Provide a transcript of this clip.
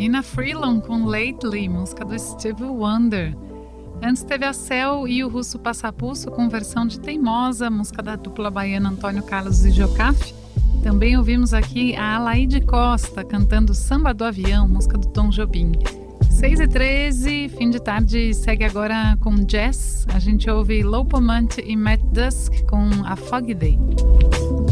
Nina Freelon com Lately, música do Stevie Wonder. Antes teve a Cel e o Russo Passapulso com versão de Teimosa, música da dupla baiana Antônio Carlos e Jocafe. Também ouvimos aqui a Alaide Costa cantando Samba do Avião, música do Tom Jobim. 6h13, fim de tarde, segue agora com jazz. A gente ouve Low Pomante e Matt Dusk com A Foggy Day.